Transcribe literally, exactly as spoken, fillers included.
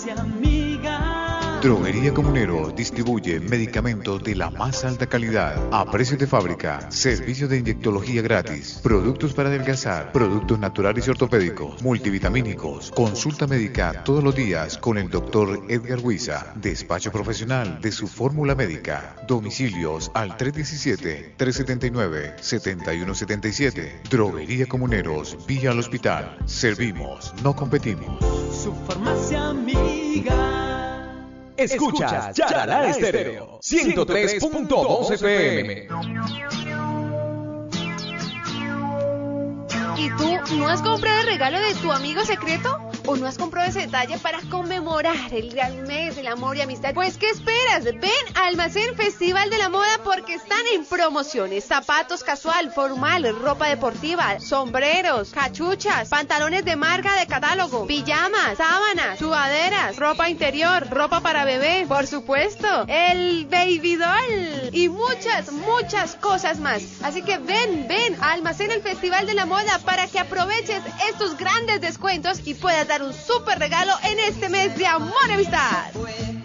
farmacia amiga. Droguería Comunero distribuye medicamentos de la más alta calidad a precios de fábrica, servicio de inyectología gratis, productos para adelgazar, productos naturales y ortopédicos, multivitamínicos, consulta médica todos los días con el doctor Edgar Huiza, despacho profesional de su fórmula médica, domicilios al tres uno siete, tres siete nueve, siete uno siete siete, Droguería Comuneros, vía al hospital, servimos, no competimos. Su farmacia amiga. Escuchas Yarará Estéreo ciento tres punto dos F M. ¿Y tú no has comprado el regalo de tu amigo secreto? ¿O no has comprado ese detalle para conmemorar el gran mes del amor y amistad? Pues, ¿qué esperas? Ven a Almacén Festival de la Moda porque están en promociones. Zapatos casual, formal, ropa deportiva, sombreros, cachuchas, pantalones de marca de catálogo, pijamas, sábanas, sudaderas, ropa interior, ropa para bebé, por supuesto, el baby doll y muchas, muchas cosas más. Así que ven, ven a Almacén el Festival de la Moda para que aproveches estos grandes descuentos y puedas dar un súper regalo en este mes de amor y amistad.